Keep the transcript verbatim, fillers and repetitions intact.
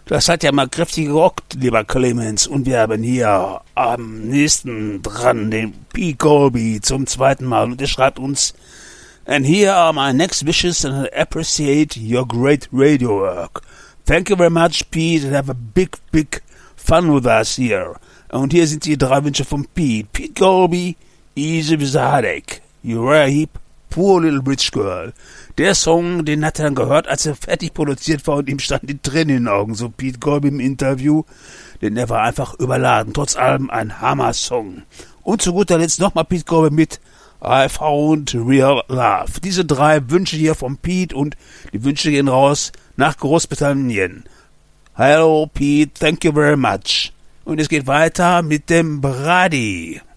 Das hat ja mal kräftig gerockt, lieber Clemens. Und wir haben hier am nächsten dran den Pete Colby zum zweiten Mal. Und er schreibt uns: And here are my next wishes, and I appreciate your great radio work. Thank you very much, Pete, and have a big, big fun with us here. Und hier sind die drei Wünsche von Pete. Pete Colby, Easy with the Headache. Uriah Heep, Poor Little Rich Girl. Der Song, den hat er dann gehört, als er fertig produziert war und ihm standen die Tränen in den Augen, so Pete Colby im Interview, denn er war einfach überladen. Trotz allem ein Hammer-Song. Und zu guter Letzt nochmal Pete Colby mit I Found Real Love. Diese drei Wünsche hier von Pete und die Wünsche gehen raus nach Großbritannien. Hello Pete, thank you very much. Und es geht weiter mit dem Brady.